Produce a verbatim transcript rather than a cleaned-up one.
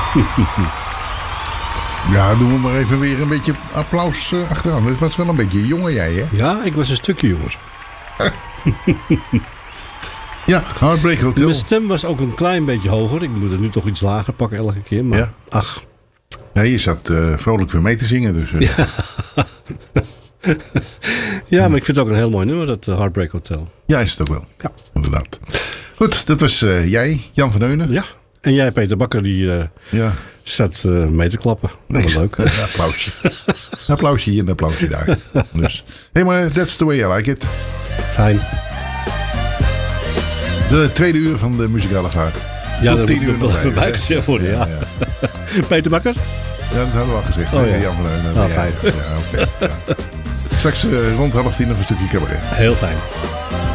Ja, doen we maar even weer een beetje applaus uh, achteraan. Dit was wel een beetje jongen jij, hè? Ja, ik was een stukje jonger. Ja, Heartbreak Hotel. Mijn stem was ook een klein beetje hoger. Ik moet het nu toch iets lager pakken elke keer. Maar ja. ach. Ja, je zat uh, vrolijk weer mee te zingen. Dus, uh. ja. ja, maar ik vind het ook een heel mooi nummer, dat uh, Heartbreak Hotel. Ja, is het ook wel. Ja. Inderdaad. Goed, dat was uh, jij, Jan van Heunen. Ja. En jij, Peter Bakker, die uh, ja. zat uh, mee te klappen. Dat was leuk. Een applausje. Een applausje hier en een applausje daar. Dus, hey, maar that's the way I like it. Fijn. De tweede uur van de muzikale vaart. Ja, tot dat tien moet uur nog even bijgezegd worden, ja. ja, ja. Peter Bakker? Ja, dat hadden we al gezegd. Oh, ja. Jan van Heunen. Oh, fijn. Ja, oké. Okay, ja. Straks uh, rond half tien nog een stukje cabaret. Heel fijn.